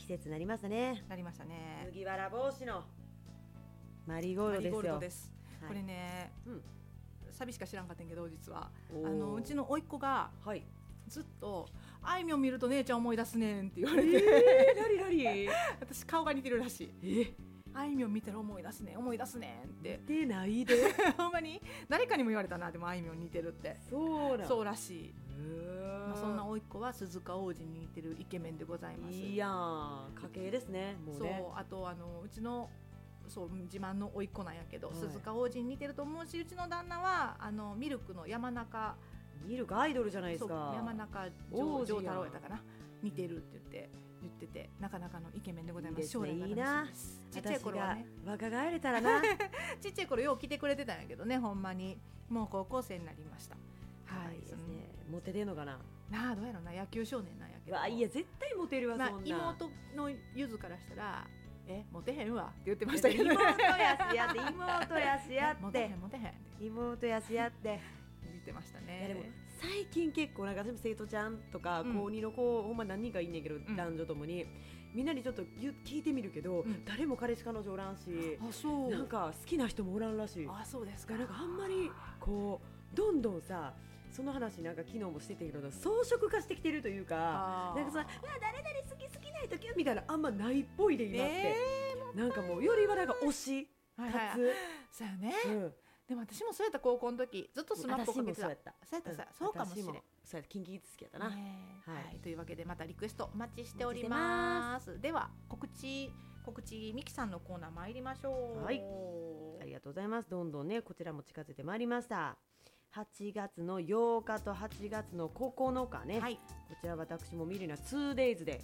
節になりましたね。 なりましたね。 麦わら帽子のマリーゴールドですよ。 マリーゴールドです、 はい、 これね、 うん、 サビしか知らんかったんけど、実はうちの甥っ子がはいずっとあいみょん見ると姉ちゃん思い出すねんって言われて、 ラリ私顔が似てるらしい。あいみょん見たら思い出すねんって出ないでほんまに誰かにも言われたな。でもあいみょん似てるって。そうらしい。そんな甥っ子は鈴鹿央士に似てるイケメンでございます。 いいやん、家系ですね。もうね。 そう、あとうちの自慢の甥っ子なんやけど、鈴鹿央士に似てると思うし、うちの旦那はミルクの山中アイドルじゃないですか。 山中丈太郎やったかな、似てるって言ってて、なかなかのイケメンでございます。将来が楽しみです。ちっちゃい頃はね、 若返れたらなちっちゃい頃よう来てくれてたんやけどね、ほんまにもう高校生になりました。 はいですね。モテてんのかな。 なあ、どうやろな、野球少年なんやけど。 いや絶対モテるわ、そんな。 妹のゆずからしたらモテへんわって言ってましたけど、 妹やしやって妹やしやってモテへん妹やしやって言ってましたね。 いやでも最近結構なんか生徒ちゃんとか高2の子、ほんま何人かいんねんけど、男女ともにみんなにちょっと聞いてみるけど、誰も彼氏彼女おらんし、なんか好きな人もおらんらしい。 そうですか。 なんかあんまりこうどんどんさ、その話なんか昨日もしてたけど、装飾化してきてるというか、なんかさ、誰々好きな人みたいなあんまないっぽいで今って、なんかもうよりはなんか推しかつ、 そうやね、でも私もそうやった。高校の時ずっとスマップをかけてた。そうかもしれん。 そうやった。キンキ好きやったな。はい。 というわけでまたリクエストお待ちしております。では告知ミキさんのコーナー参りましょう。 はい。ありがとうございます。どんどんねこちらも近づいてまいりました。8月の8日と8月の9日ね、こちら私もミリナ 2days で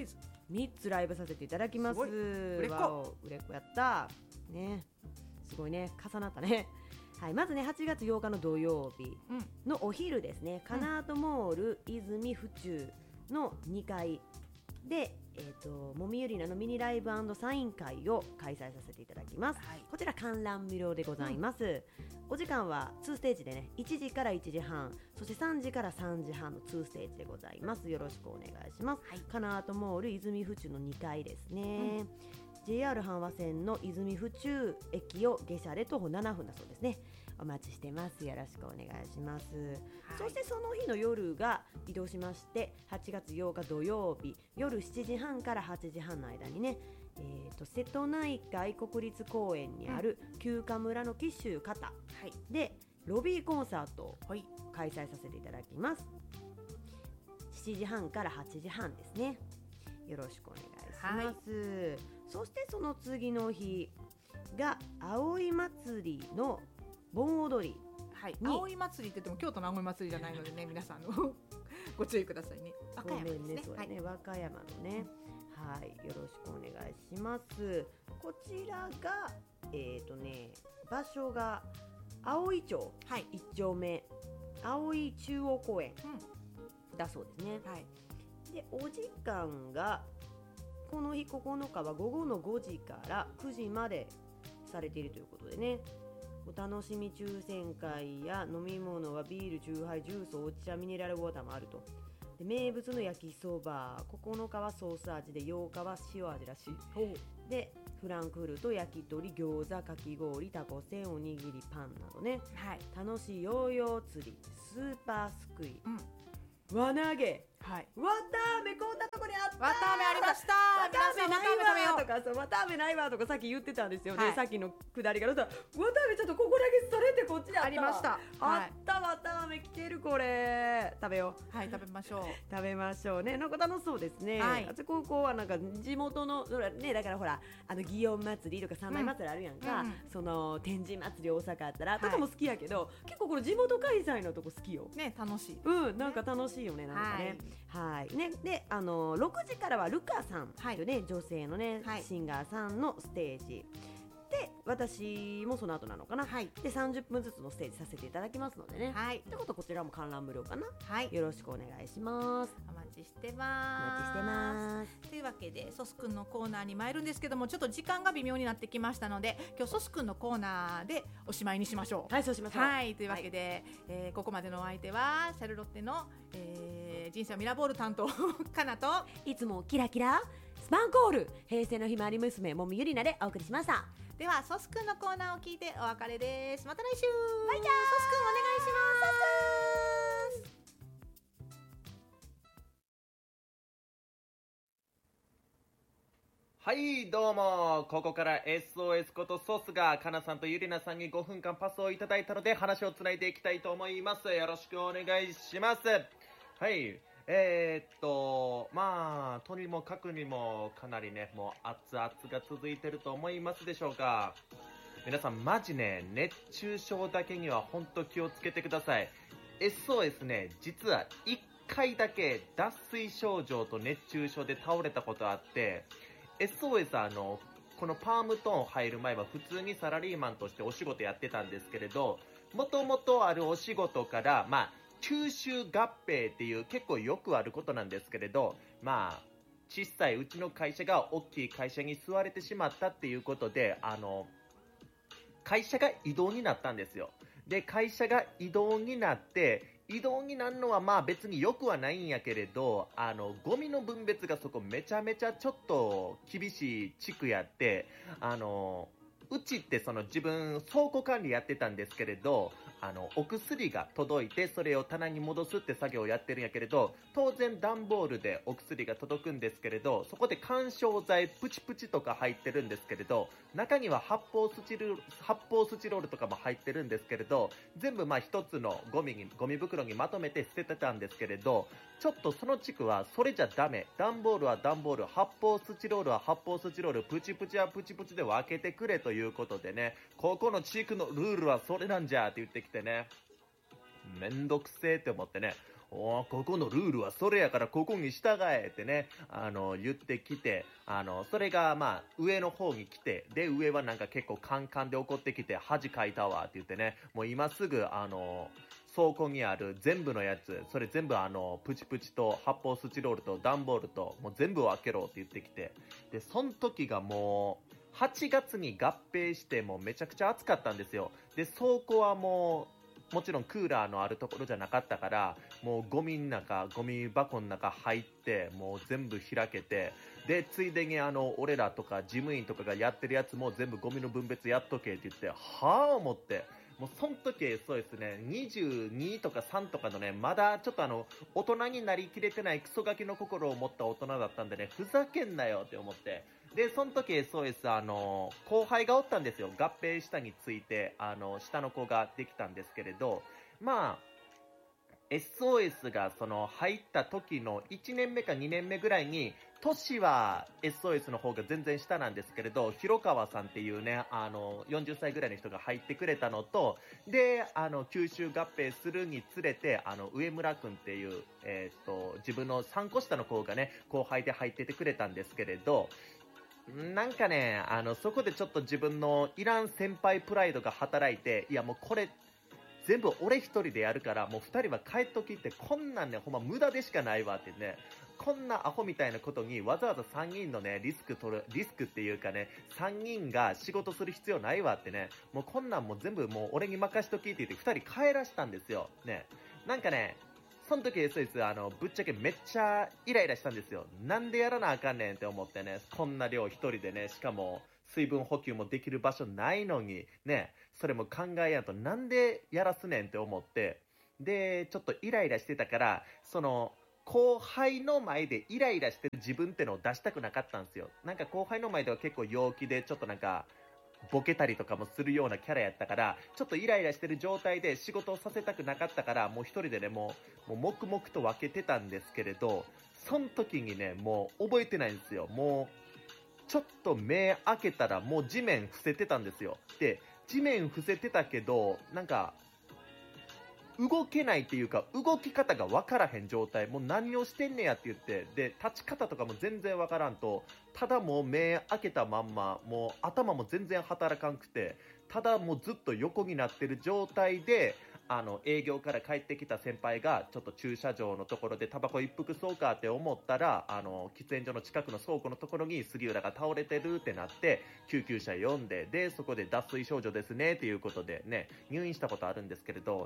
3つライブさせていただきます。売れっ子やったね。すごいね、重なったね。はい、まずね8月8日の土曜日のお昼ですね、カナートモール泉府中の2階で、もみゆりなのミニライブ&サイン会を開催させていただきます。こちら観覧無料でございます。お時間は2ステージでね、1時から1時半、そして3時から3時半の2ステージでございます。よろしくお願いします。カナートモール泉府中の2階ですね。JR 阪和線の泉府中駅を下車で徒歩7分だそうですね。お待ちしてます。よろしくお願いします。そしてその日の夜が移動しまして、8月8日土曜日夜7時半から8時半の間にね、瀬戸内海国立公園にある休暇村の紀州方でロビーコンサートを開催させていただきます。7時半から8時半ですね。よろしくお願いします。そしてその次の日が葵祭りの盆踊り。 葵祭りって言っても京都の葵祭りじゃないのでね皆さんご注意くださいね。和歌山ですね。 そうね、和歌山のね、はい、よろしくお願いします。こちらが場所が葵町1丁目、葵中央公園だそうですね。でお時間がこの日9日は午後の5時から9時までされているということでね、お楽しみ抽選会や飲み物はビール、チューハイ、ジュース、お茶、ミネラルウォーターもあると。で名物の焼きそば、9日はソース味で8日は塩味らしい。でフランクフルト、焼き鳥、餃子、かき氷、タコせん、おにぎり、パンなどね、楽しいヨーヨー釣り、スーパーすくい、輪投げ、わたあめこんなとこにあった。 わたあめありました。 わたあめないわとかさ、わたあめないわとかさっき言ってたんですよね。さっきのくだりからさ、わたあめちょっとここだけそれてこっちであったわ。 ありました。 あったわたあめ来てる。これ食べよう。 はい、食べましょう。 食べましょうね。なんか楽しそうですね。あそこはなんか地元のね、だからほら祇園祭りとか三昧祭りあるやんか。その天神祭り大阪あったらとかも好きやけど、結構これ地元開催のとこ好きよ。 ね、楽しい。 なんか楽しいよね、なんかね。はいね。で6時からはルカさんというね、女性のねシンガーさんのステージで、私もその後なのかな。で30分ずつのステージさせていただきますのでね。ってことこちらも観覧無料かな。よろしくお願いします。 お待ちしてます。というわけでソスくんのコーナーに参るんですけども、ちょっと時間が微妙になってきましたので、今日ソスくんのコーナーでおしまいにしましょう。 はい、そうしましょう。 はい、というわけで、ここまでのお相手はシャルロッテの、人生はミラーボール担当かなと、 いつもキラキラススパンコール、平成のひまわり娘もみゆりなでお送りしました。 ではソスくんのコーナーを聞いてお別れです。また来週。 バイチャー。ソスくんお願いします。 はい、どうも。ここから SOS ことソースがかなさんとゆりなさんに5分間パスをいただいたので話をつないでいきたいと思います。よろしくお願いします。はい。とにもかくにもかなりね、もう熱々が続いてると思いますでしょうか。皆さんマジね、熱中症だけには本当気をつけてください。SOS ね、実は1回だけ脱水症状と熱中症で倒れたことあって、SOS このパームトーン入る前は普通にサラリーマンとしてお仕事やってたんですけれど、もともとあるお仕事から、吸収合併っていう結構よくあることなんですけれど、小さいうちの会社が大きい会社に吸われてしまったっていうことで、会社が異動になったんですよ。で、会社が異動になって、移動になるのは別に良くはないんやけれど、ゴミの分別がそこめちゃめちゃちょっと厳しい地区やって、うちってその自分倉庫管理やってたんですけれど、お薬が届いてそれを棚に戻すって作業をやってるんやけれど、当然段ボールでお薬が届くんですけれど、そこで緩衝材プチプチとか入ってるんですけれど、中には発泡スチロールとかも入ってるんですけれど、全部一つのゴミ袋にまとめて捨ててたんですけれど、ちょっとその地区はそれじゃダメ、段ボールは段ボール、発泡スチロールは発泡スチロール、プチプチはプチプチで分けてくれということでね、ここの地区のルールはそれなんじゃって言ってきてね、めんどくせえって思ってね、ここのルールはそれやからここに従えってね、言ってきて、それが上の方に来て、で上はなんか結構カンカンで怒ってきて、恥かいたわって言ってね、もう今すぐ倉庫にある全部のやつ、それ全部プチプチと発泡スチロールと段ボールともう全部分けろって言ってきて、でその時がもう8月に合併してもうめちゃくちゃ暑かったんですよ。で倉庫はもちろんクーラーのあるところじゃなかったから、もうゴミ箱の中入ってもう全部開けて、でついでに俺らとか事務員とかがやってるやつも全部ゴミの分別やっとけって言って、はぁ思って、もうその時そうですね、22とか3とかのね、まだちょっと大人になりきれてないクソガキの心を持った大人だったんでね、ふざけんなよって思って、でその時そうです、後輩がおったんですよ。合併したについて下の子ができたんですけれど、SOS がその入った時の1年目か2年目ぐらいに、年は SOS の方が全然下なんですけれど、広川さんっていうね、40歳ぐらいの人が入ってくれたのと、で吸収合併するにつれて上村くんっていう、自分の3個下の子がね後輩で入っててくれたんですけれど、なんかねそこでちょっと自分のいらん先輩プライドが働いて、いやもうこれ全部俺一人でやるからもう二人は帰っときって、こんなんねほんま無駄でしかないわってね、こんなアホみたいなことにわざわざ3人のねリスクっていうかね、3人が仕事する必要ないわってね、もうこんなんもう全部もう俺に任しときって言って2人帰らしたんですよね。なんかねその時そうです、ぶっちゃけめっちゃイライラしたんですよ。なんでやらなあかんねんって思ってね、こんな量一人でね、しかも水分補給もできる場所ないのにね、それも考えやんとなんでやらすねんって思って、でちょっとイライラしてたから、その後輩の前でイライラしてる自分ってのを出したくなかったんですよ。なんか後輩の前では結構陽気でちょっとなんかボケたりとかもするようなキャラやったから、ちょっとイライラしてる状態で仕事をさせたくなかったから、もう一人でねもう黙々と分けてたんですけれど、その時にねもう覚えてないんですよ。もうちょっと目開けたらもう地面伏せてたんですよ。で地面伏せてたけどなんか動けないっていうか動き方が分からへん状態、もう何をしてんねやって言って、で立ち方とかも全然分からんと、ただもう目開けたまんま、もう頭も全然働かんくて、ただもうずっと横になってる状態で営業から帰ってきた先輩がちょっと駐車場のところでタバコ一服そうかって思ったら、喫煙所の近くの倉庫のところに杉浦が倒れてるってなって救急車呼んで、でそこで脱水症状ですねっていうことでね入院したことあるんですけれど、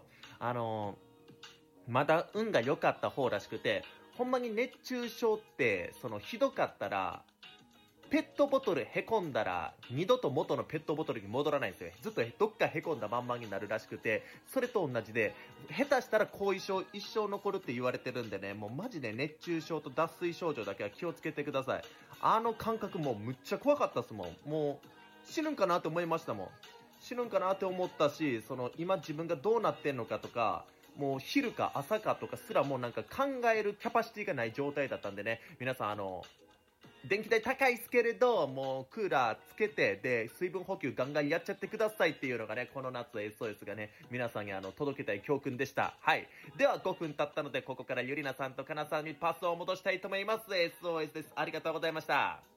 まだ運が良かった方らしくて、ほんまに熱中症ってそのひどかったらペットボトルへこんだら二度と元のペットボトルに戻らないんですよ。ずっとどっかへこんだまんまになるらしくて、それと同じで下手したら後遺症一生残るって言われてるんでね、もうマジで熱中症と脱水症状だけは気をつけてください。あの感覚もうむっちゃ怖かったっすもん。もう死ぬんかなって思いましたもん。死ぬんかなって思ったし、今自分がどうなってんのかとか、もう昼か朝かとかすらもうなんか考えるキャパシティがない状態だったんでね、皆さん電気代高いですけれど、もうクーラーつけて、で、水分補給ガンガンやっちゃってくださいっていうのがね、この夏 SOS がね、皆さんに届けたい教訓でした。はい。では5分経ったので、ここからゆりなさんとかなさんにパスを戻したいと思います。SOS です。ありがとうございました。